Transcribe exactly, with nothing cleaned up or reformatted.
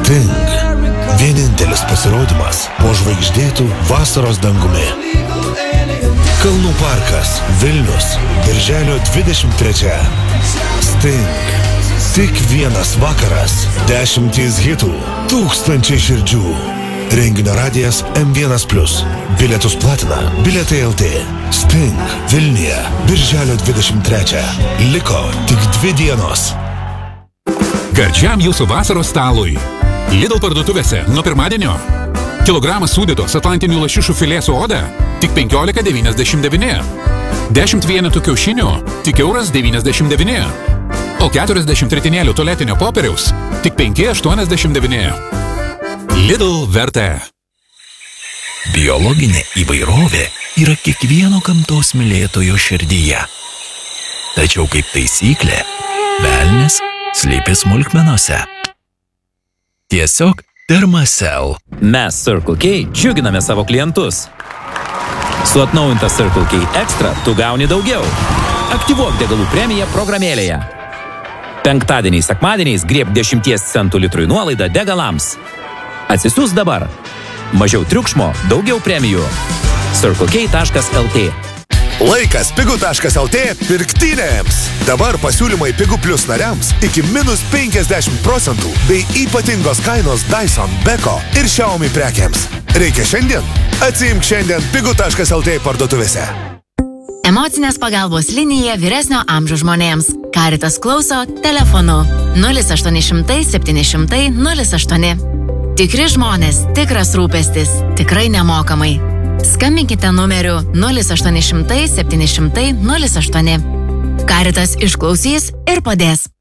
Sting. Vienintelis pasirodymas po žvaigždėtų vasaros dangumi. Kalnų parkas, Vilnius, birželio dvidešimt trečia. Sting. Tik vienas vakaras, dešimtys hitų, tūkstančiai širdžių. Renginio radijas M vienas plus. Bilietus platina Bilietai L T. Sting. Vilniuje, birželio dvidešimt trečią. Liko tik dvi dienos. Gardžiam jūsų vasaros stalui. Lidl parduotuvėse nuo pirmadienio. Kilogramas sūdytos atlantinių lašišų filė su oda tik penkiolika devyniasdešimt devyni. dešimt vienetų kiaušinių tik euras devyniasdešimt devyni. O keturiasdešimt ritinėlių tualetinio popieriaus tik penki aštuoniasdešimt devyni. Lidl vertė. Biologinė įvairovė yra kiekvieno gamtos mylėtojo širdyje. Tačiau kaip taisyklė, velnias slypi smulkmenose. Tiesiog Thermacell. Mes Circle K džiuginame savo klientus. Su atnaujinta Circle K Extra tu gauni daugiau. Aktyvuok degalų premiją programėlėje. Penktadieniais, sekmadieniais grieb dešimties centų litrui nuolaidą degalams. Atsisiųsk dabar. Mažiau triukšmo, daugiau premijų. circle k taškas l t. Laikas pigu taškas l t pirktynėms. Dabar pasiūlymai Pigu Plus nariams iki minus penkiasdešimt procentų bei ypatingos kainos Dyson, Beko ir Xiaomi prekiams. Reikia šiandien? Atsiimk šiandien Pigu taškas l t parduotuvėse. Emocinės pagalbos linija vyresnio amžiaus žmonėms. Caritas klauso telefonu nulis aštuoni šimtai septyni šimtai nulis aštuoni. Tikri žmonės, tikras rūpestis, tikrai nemokamai. Skambinkite numeriu nulis aštuoni šimtai septyni šimtai nulis aštuoni. Caritas išklausys ir padės.